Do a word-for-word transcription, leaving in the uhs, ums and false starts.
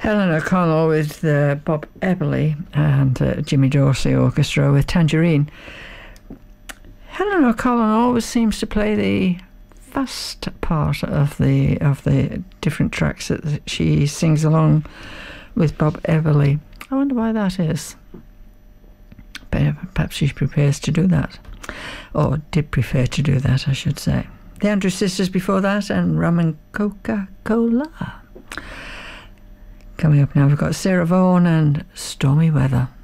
Helen O'Connell with uh, Bob Eberly and uh, Jimmy Dorsey Orchestra with Tangerine. Helen O'Connell always seems to play the fast part of the of the different tracks that she sings along with Bob Eberly. I wonder why that is. Perhaps she prepares to do that, or did prefer to do that, I should say. The Andrews Sisters before that, and Rum and Coca-Cola. Coming up now, we've got Sarah Vaughan and Stormy Weather.